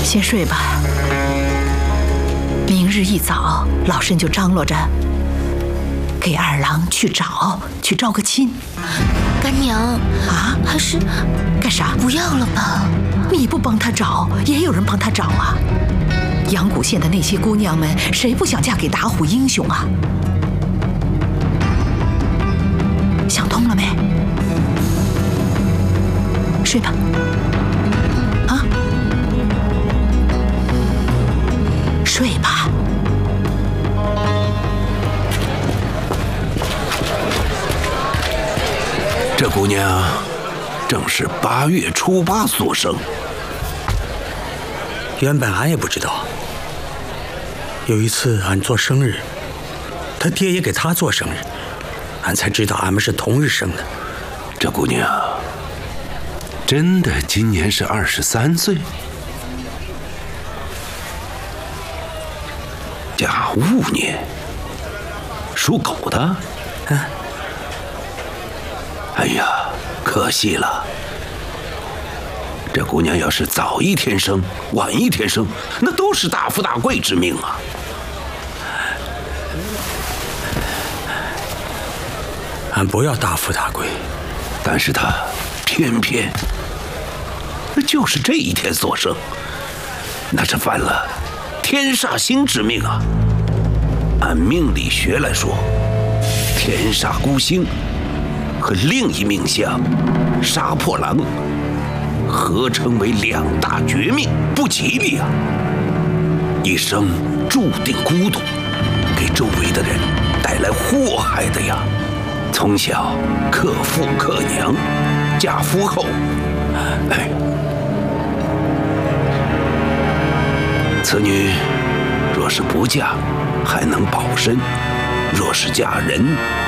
先睡吧，明日一早老身就张罗着给二郎去招个亲。 干娘啊， 还是干啥？ 不要了吧。 你不帮他找，也有人帮他找啊。阳谷县的那些姑娘们，谁不想嫁给打虎英雄啊？想通了没？睡吧。啊，睡吧。 这姑娘正是8月初8所生。 原本俺也不知道。有一次俺做生日，他爹也给他做生日，俺才知道俺们是同日生的。 这姑娘真的今年是23岁？甲午年，属狗的。 啊， 哎呀，可惜了。这姑娘要是早一天生，晚一天生，那都是大富大贵之命啊。 俺不要大富大贵， 但是她偏偏就是这一天所生，那是犯了天煞星之命啊。按命理学来说，天煞孤星和另一命相杀破狼合称为2大绝命，不吉利啊！一生注定孤独，给周围的人带来祸害的呀。从小克父克娘，嫁夫后，此女若是不嫁，还能保身；若是嫁人，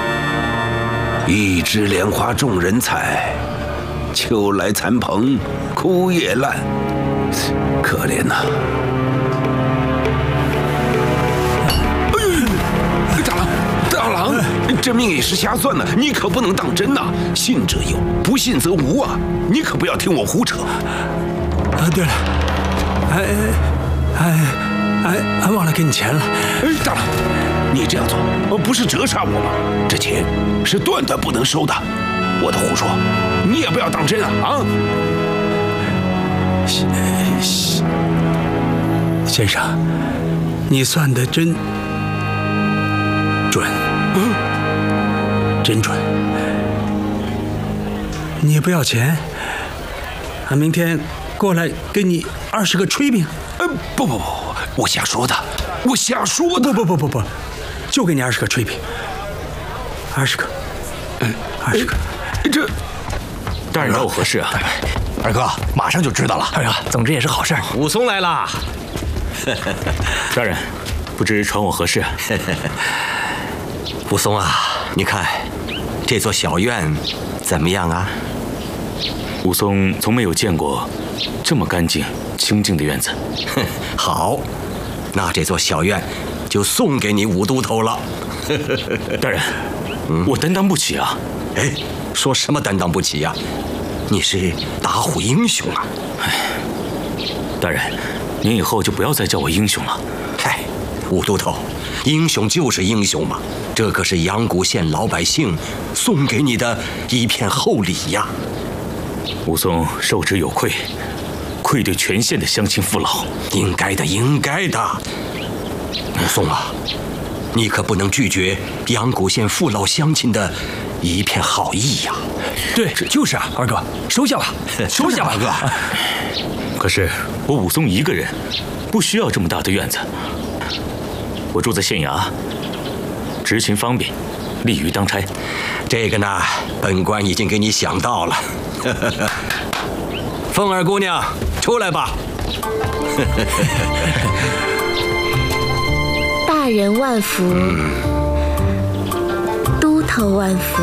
一枝莲花众人采，秋来残蓬枯叶烂，可怜呐！大郎，这命也是瞎算的，你可不能当真呐！信则有，不信则无啊！你可不要听我胡扯。 啊，对了，俺忘了给你钱了。 大郎，你这样做不是折煞我吗？这钱是断断不能收的。我的胡说，你也不要当真啊！ 先生，你算得真准，真准。你也不要钱，俺明天过来给你20个炊饼。 不，我瞎说的，我瞎说的。 不，就给你20个炊饼，20个，20个。 这大人找我何事啊？ 二哥，马上就知道了。 哎呀，总之也是好事。 武松来了。 大人，不知传我何事？ 武松啊，你看这座小院怎么样啊？ 武松从没有见过这么干净清静的院子。 好，那这座小院就送给你武都头了。 大人，我担当不起啊。 哎，说什么担当不起呀？你是打虎英雄啊！ 大人，您以后就不要再叫我英雄了。 嗨，武都头，英雄就是英雄嘛，这可是阳谷县老百姓送给你的一片厚礼呀。 武松受之有愧，愧对全县的乡亲父老。 应该的，应该的。武松啊，你可不能拒绝阳谷县父老乡亲的一片好意呀！ 对， 就是啊，二哥，收下吧，收下吧，二哥。 可是我武松一个人，不需要这么大的院子。我住在县衙，执勤方便，利于当差。 这个呢，本官已经给你想到了。凤儿姑娘，出来吧。 大人万福，都头万福。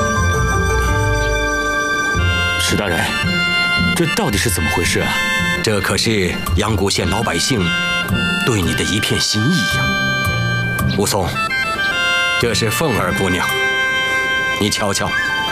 史大人，这到底是怎么回事啊？ 这可是阳谷县老百姓对你的一片心意呀。武松，这是凤儿姑娘，你瞧瞧。